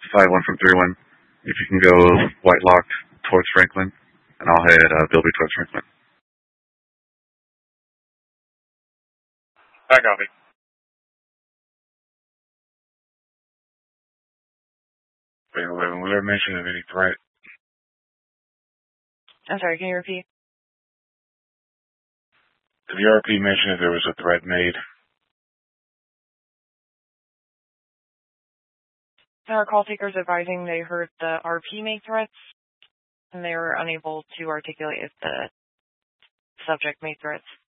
5-1 from 3-1. If you can go white locked towards Franklin, and I'll head Bilby towards Franklin. I copy. Wait, was there mention of any threat? I'm sorry, can you repeat? Did the RP mention if there was a threat made? There are call takers advising they heard the RP make threats, and they were unable to articulate if the subject made threats.